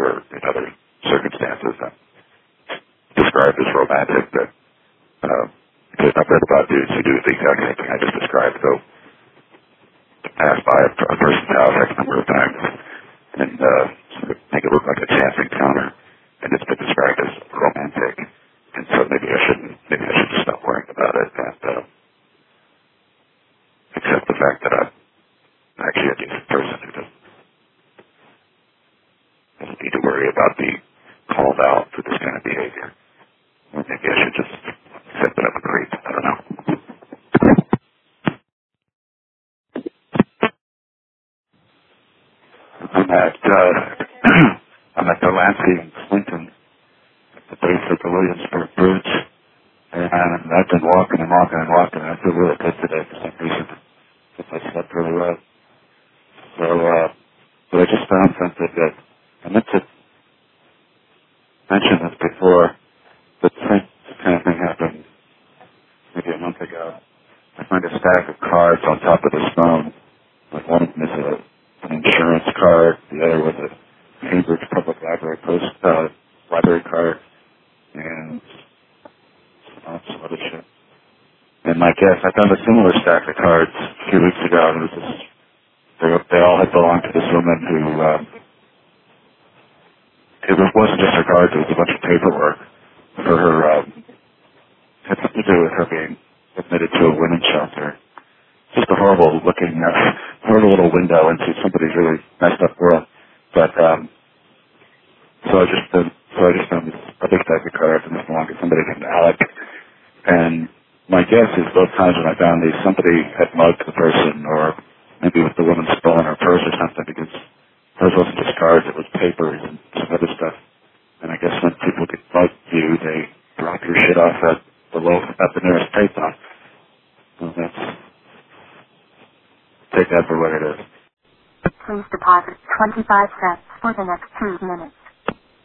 or in other circumstances described as romantic, that because I've read about dudes who do the exact same thing I just described. So passed by a person's house X number of times and sort of make it look like a chance encounter, and it's been described as romantic. And so maybe I should just stop worrying about it and accept the fact that I'm actually a decent person who doesn't need to worry about being called out for this kind of behavior. Or maybe I should just accept that I'm a creep. I don't know. I'm at Delancey and Clinton at the base of the Williamsburg Bridge, and I've been walking and walking and walking, and I feel really good today for some reason, because I slept really well. So, but I just found something that I meant to mention this before, but the same kind of thing happened maybe a month ago. I find a stack of cards on top of this phone. Like one of them is an insurance card, the other was a Cambridge Public Library library card, and some other shit. And my guess, I found a similar stack of cards a few weeks ago, and it was just, they all had belonged to this woman who, it wasn't just her cards, it was a bunch of paperwork for her, had something to do with her being admitted to a women's shelter. Just a horrible looking, horrible little window into somebody's really messed up world. But, so I just found this other stack of cards, and this belonged to somebody named Alec. And my guess is both times when I found these, somebody had mugged the person, or maybe with the woman stolen her purse or something, because hers wasn't just cards, it was papers and some other stuff. And I guess when people get mugged you, they drop your shit off at the nearest payphone. Well, take that for what it is. Please deposit 25 cents for the next 2 minutes.